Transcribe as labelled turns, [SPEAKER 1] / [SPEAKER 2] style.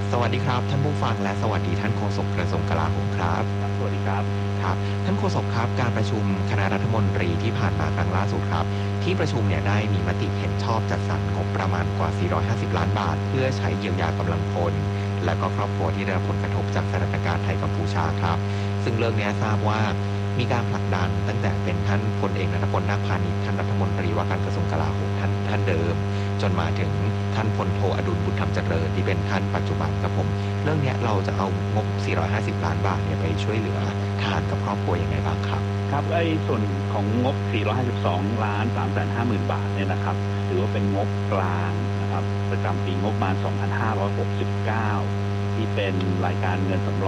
[SPEAKER 1] สวัสดีครับท่านผู้ฟังและสวัสดีท่านโฆษกกระทรวงกลาโหมครับ
[SPEAKER 2] ครับสวัสดีครับ
[SPEAKER 1] ครับท่านโฆษกครับการประชุมคณะรัฐมนตรีที่ผ่านมาครั้งล่าสุดครับที่ประชุมเนี่ยได้มีมติเห็นชอบจัดสรรงบประมาณกว่า450ล้านบาทเพื่อใช้เยียวยากำลังพลและก็ครอบครัวที่ได้รับผลกระทบจากสถานการณ์ไทยกัมพูชาครับซึ่งเรื่องนี้ทราบว่ามีการผลักดันตั้งแต่เป็นท่านพลเอกณัฐพลนาคพานิชท่านรัฐมนตรีว่าการกระทรวงกลาโหมท่านเดิมจนมาถึงท่านพลโทอดุลบุญธรรมเจริญที่เป็นท่านปัจจุบันครับผม เรื่องนี้เราจะเอางบ450ล้านบาทเนี่ยไปช่วยเหลือทหารกับครอบครัวยังไงบ้างครับ
[SPEAKER 2] ครับไอ้ส่วนของงบ452ล้าน350,000 บาทเนี่ยนะครับถือว่าเป็นงบกลางนะครับประจำปีงบประมาณ2569ที่เป็นรายการเงินสำร